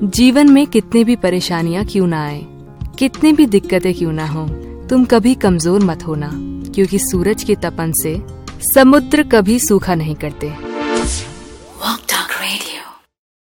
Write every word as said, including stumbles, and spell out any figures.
जीवन में कितनी भी परेशानियां क्यों ना आए, कितनी भी दिक्कतें क्यों ना हो, तुम कभी कमजोर मत होना, क्योंकि सूरज की तपन से समुद्र कभी सूखा नहीं करते।